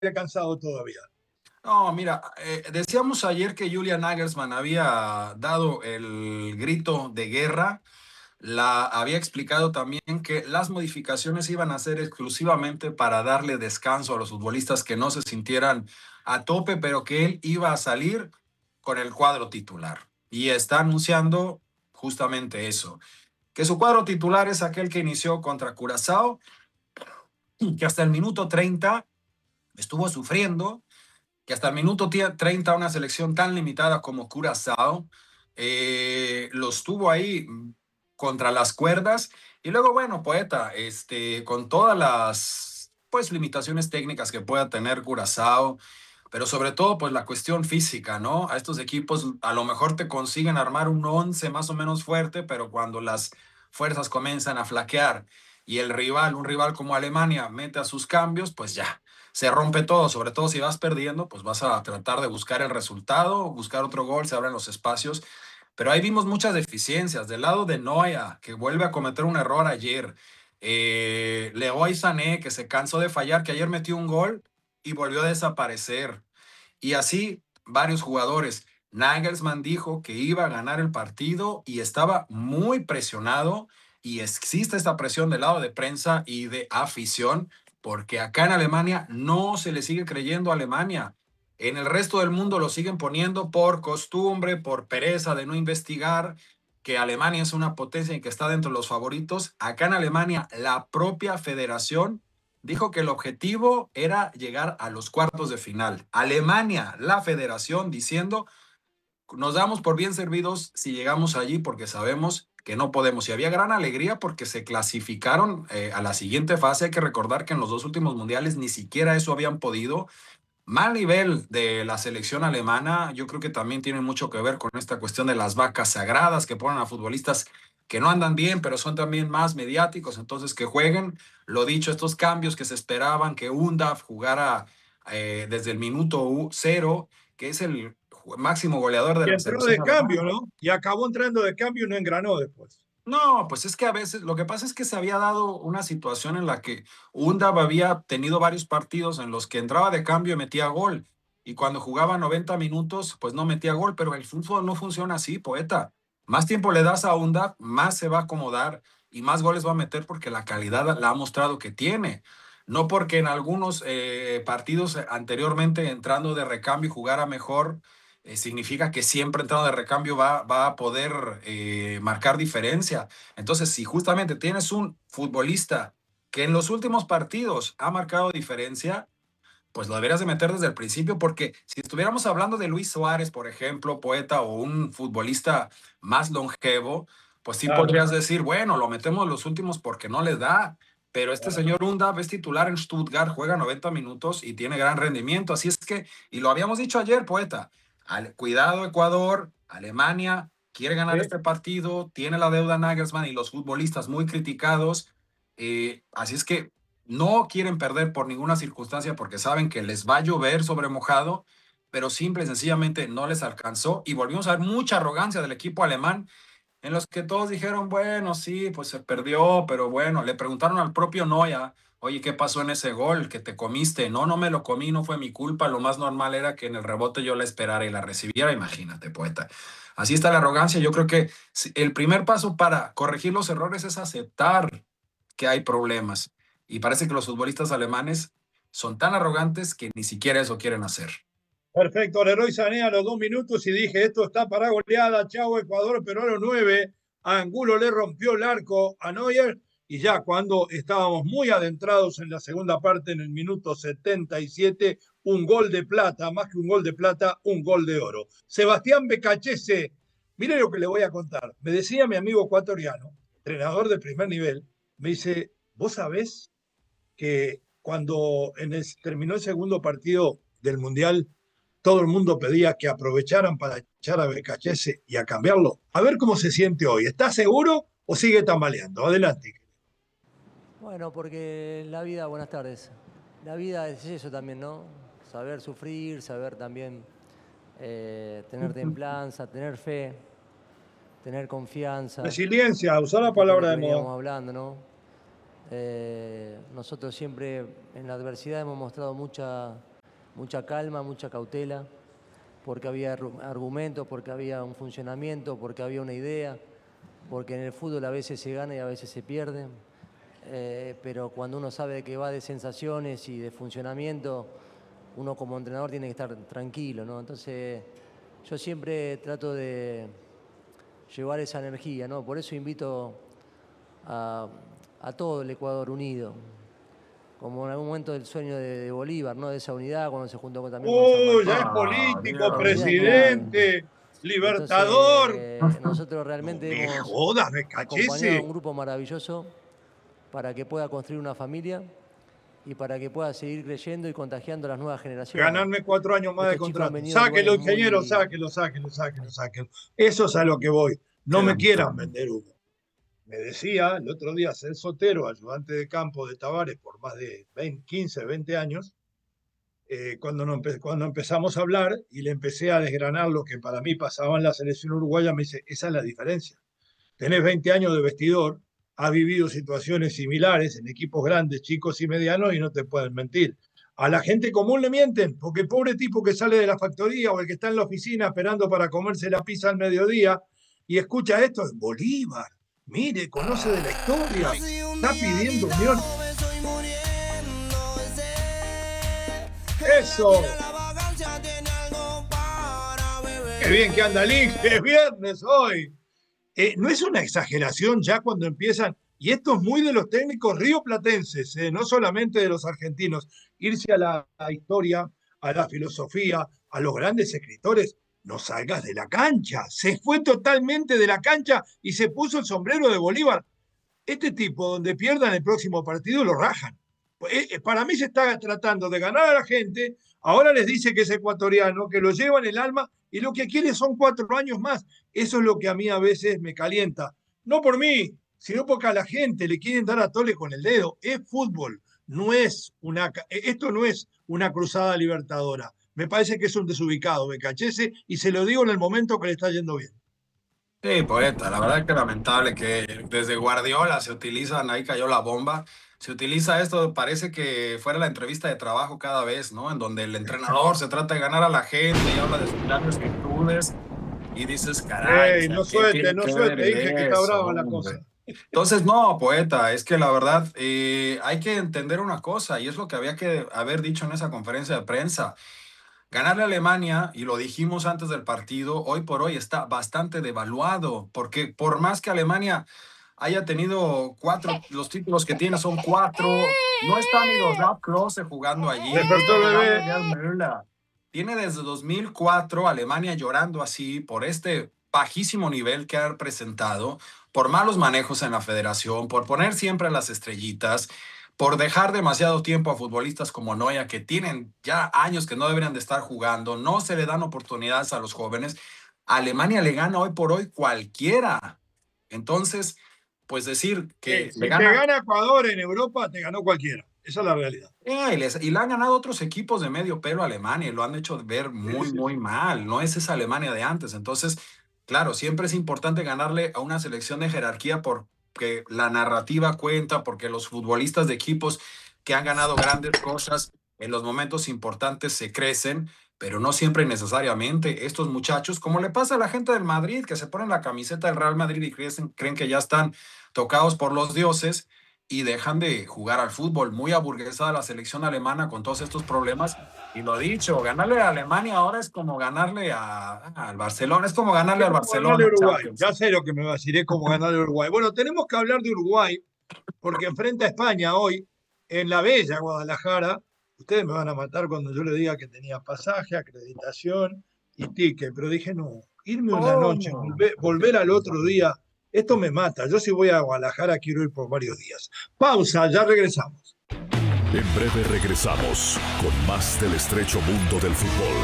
cansado todavía. No, mira, decíamos ayer que Julian Nagelsmann había dado el grito de guerra. Había explicado también que las modificaciones iban a ser exclusivamente para darle descanso a los futbolistas que no se sintieran a tope, pero que él iba a salir con el cuadro titular. Y está anunciando justamente eso, que su cuadro titular es aquel que inició contra Curazao, que hasta el minuto 30 estuvo sufriendo, que hasta el minuto 30 una selección tan limitada como Curazao los tuvo ahí contra las cuerdas. Y luego, bueno, Poeta, con todas las pues limitaciones técnicas que pueda tener Curazao, pero sobre todo pues la cuestión física, ¿no? A estos equipos a lo mejor te consiguen armar un 11 más o menos fuerte, pero cuando las fuerzas comienzan a flaquear y el rival, un rival como Alemania, mete a sus cambios, pues ya, se rompe todo, sobre todo si vas perdiendo, pues vas a tratar de buscar el resultado, buscar otro gol, se abren los espacios, pero ahí vimos muchas deficiencias, del lado de Neuer, que vuelve a cometer un error ayer, Leroy Sané, que se cansó de fallar, que ayer metió un gol y volvió a desaparecer, y así varios jugadores. Nagelsmann dijo que iba a ganar el partido y estaba muy presionado y existe esta presión del lado de prensa y de afición porque acá en Alemania no se le sigue creyendo a Alemania. En el resto del mundo lo siguen poniendo por costumbre, por pereza de no investigar, que Alemania es una potencia y que está dentro de los favoritos. Acá en Alemania la propia federación dijo que el objetivo era llegar a los cuartos de final. Alemania, la federación, diciendo, nos damos por bien servidos si llegamos allí porque sabemos que no podemos. Y había gran alegría porque se clasificaron a la siguiente fase. Hay que recordar que en los dos últimos mundiales ni siquiera eso habían podido. Mal nivel de la selección alemana, yo creo que también tiene mucho que ver con esta cuestión de las vacas sagradas que ponen a futbolistas que no andan bien, pero son también más mediáticos, entonces que jueguen. Lo dicho, estos cambios que se esperaban, que Undav jugara desde el minuto cero, que es el máximo goleador de Y la entró selección de alemana. cambio, ¿no? Y acabó entrando de cambio y no engranó después. No, pues es que a veces lo que pasa es que se había dado una situación en la que Undav había tenido varios partidos en los que entraba de cambio y metía gol. Y cuando jugaba 90 minutos, pues no metía gol, pero el fútbol no funciona así, Poeta. Más tiempo le das a Undav, más se va a acomodar y más goles va a meter porque la calidad la ha mostrado que tiene. No porque en algunos partidos anteriormente entrando de recambio y jugara mejor, significa que siempre entrando de recambio va a poder marcar diferencia. Entonces, si justamente tienes un futbolista que en los últimos partidos ha marcado diferencia, pues lo deberías de meter desde el principio, porque si estuviéramos hablando de Luis Suárez, por ejemplo, Poeta, o un futbolista más longevo, pues sí Claro, podrías decir, bueno, lo metemos en los últimos porque no les da. Pero este claro. señor Undav es titular en Stuttgart, juega 90 minutos y tiene gran rendimiento. Así es que, y lo habíamos dicho ayer, Poeta, cuidado Ecuador, Alemania quiere ganar ¿Sí? este partido, tiene la deuda Nagelsmann y los futbolistas muy criticados. Así es que no quieren perder por ninguna circunstancia porque saben que les va a llover sobre mojado, pero simple y sencillamente no les alcanzó y volvimos a ver mucha arrogancia del equipo alemán en los que todos dijeron, bueno, sí, pues se perdió, pero bueno, le preguntaron al propio Neuer, oye, ¿qué pasó en ese gol que te comiste? No, no me lo comí, no fue mi culpa, lo más normal era que en el rebote yo la esperara y la recibiera, imagínate, Poeta. Así está la arrogancia, yo creo que el primer paso para corregir los errores es aceptar que hay problemas. Y parece que los futbolistas alemanes son tan arrogantes que ni siquiera eso quieren hacer. Perfecto, Leroy Sané a los 2 minutos y dije, esto está para goleada, chao Ecuador, pero a los 9, Angulo le rompió el arco a Neuer y ya cuando estábamos muy adentrados en la segunda parte, en el minuto 77, un gol de plata, más que un gol de plata, un gol de oro. Sebastián Becachese, mire lo que le voy a contar. Me decía mi amigo ecuatoriano, entrenador de primer nivel, me dice, ¿vos sabés que cuando terminó el segundo partido del Mundial, todo el mundo pedía que aprovecharan para echar a Becachese y a cambiarlo? A ver cómo se siente hoy. ¿Está seguro o sigue tambaleando? Adelante. Bueno, porque la vida, buenas tardes, la vida es eso también, ¿no? Saber sufrir, saber también tener templanza, tener fe, tener confianza, Resiliencia, usar un la poco lo palabra que de moda. veníamos hablando, ¿no? Nosotros siempre en la adversidad hemos mostrado mucha mucha calma, mucha cautela, porque había argumentos, porque había un funcionamiento, porque había una idea, porque en el fútbol a veces se gana y a veces se pierde, pero cuando uno sabe que va de sensaciones y de funcionamiento, uno como entrenador tiene que estar tranquilo, ¿no? Entonces yo siempre trato de llevar esa energía, ¿no? Por eso invito a todo el Ecuador unido, como en algún momento del sueño de Bolívar, ¿no? De esa unidad cuando se juntó también con San Martín. Ya es político, La unidad es presidente, libertador. Entonces, nosotros realmente No me hemos jodas, me acompañado a cachese. un grupo maravilloso para que pueda construir una familia y para que pueda seguir creyendo y contagiando a las nuevas generaciones. Ganarme 4 años más de Estos chicos han contrato. venido de Sáquelo, lugares ingeniero, muy- sáquelo. Eso es a lo que voy. No Qué me quieran lamentable. vender humo. Me decía el otro día Celso Otero, ayudante de campo de Tavares por más de 15, 20 años, cuando empezamos a hablar y le empecé a desgranar lo que para mí pasaba en la selección uruguaya, me dice, esa es la diferencia. Tenés 20 años de vestidor, has vivido situaciones similares en equipos grandes, chicos y medianos y no te pueden mentir. A la gente común le mienten, porque el pobre tipo que sale de la factoría o el que está en la oficina esperando para comerse la pizza al mediodía y escucha esto, es Bolívar. Mire, conoce de la historia, está pidiendo unión. Eso. Qué bien que anda el Inge, es viernes hoy. No es una exageración ya cuando empiezan, y esto es muy de los técnicos rioplatenses, no solamente de los argentinos, irse a la historia, a la filosofía, a los grandes escritores. No salgas de la cancha. Se fue totalmente de la cancha y se puso el sombrero de Bolívar. Este tipo, donde pierdan el próximo partido, lo rajan. Para mí se está tratando de ganar a la gente, ahora les dice que es ecuatoriano, que lo lleva en el alma y lo que quiere son 4 años más. Eso es lo que a mí a veces me calienta. No por mí, sino porque a la gente le quieren dar a tole con el dedo. Es fútbol, esto no es una cruzada libertadora. Me parece que es un desubicado, Becachese, y se lo digo en el momento que le está yendo bien. Sí, poeta, la verdad que lamentable que desde Guardiola se utilizan, ahí cayó la bomba, se utiliza esto, parece que fuera la entrevista de trabajo cada vez, ¿no? En donde el entrenador se trata de ganar a la gente y habla de sus grandes virtudes y dices, caray, No ¿qué tiene suelte, que ver dije que está eso, brava la hombre? cosa. Entonces, no, poeta, es que la verdad hay que entender una cosa y es lo que había que haber dicho en esa conferencia de prensa. Ganarle a Alemania, y lo dijimos antes del partido, hoy por hoy está bastante devaluado, porque por más que Alemania haya tenido 4, los títulos que tiene son 4, no está ni los Ralf Klose jugando allí, no Despertó está el jugando bebé. Gerd Müller. Tiene desde 2004 Alemania llorando así por este bajísimo nivel que ha presentado, por malos manejos en la federación, por poner siempre las estrellitas, por dejar demasiado tiempo a futbolistas como Neuer, que tienen ya años que no deberían de estar jugando, no se le dan oportunidades a los jóvenes. Alemania le gana hoy por hoy cualquiera. Entonces, pues decir que Si le te gana... gana Ecuador en Europa, te ganó cualquiera. Esa es la realidad. Y le han ganado otros equipos de medio pelo a Alemania y lo han hecho ver muy mal. No es esa Alemania de antes. Entonces, claro, siempre es importante ganarle a una selección de jerarquía porque la narrativa cuenta, porque los futbolistas de equipos que han ganado grandes cosas en los momentos importantes se crecen, pero no siempre necesariamente. Estos muchachos, como le pasa a la gente del Madrid, que se ponen la camiseta del Real Madrid y creen que ya están tocados por los dioses y dejan de jugar al fútbol. Muy aburguesada la selección alemana con todos estos problemas. Y lo dicho, ganarle a Alemania ahora es como ganarle al Barcelona, es como ganarle al Barcelona. Ganarle a Uruguay. Champions. Ya sé lo que me va a decir, es como ganarle a Uruguay. Bueno, tenemos que hablar de Uruguay, porque enfrenta a España hoy en la bella Guadalajara. Ustedes me van a matar cuando yo le diga que tenía pasaje, acreditación y ticket, pero dije no, irme una noche, volver al otro día, esto me mata. Yo si voy a Guadalajara quiero ir por varios días. Pausa, ya regresamos. En breve regresamos con más del estrecho mundo del fútbol.